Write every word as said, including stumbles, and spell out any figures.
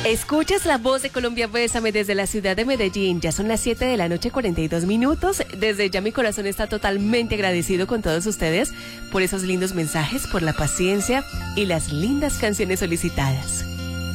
Escuchas la voz de Colombia, Bésame desde la ciudad de Medellín. Ya son las siete de la noche, cuarenta y dos minutos. Desde ya mi corazón está totalmente agradecido con todos ustedes por esos lindos mensajes, por la paciencia y las lindas canciones solicitadas.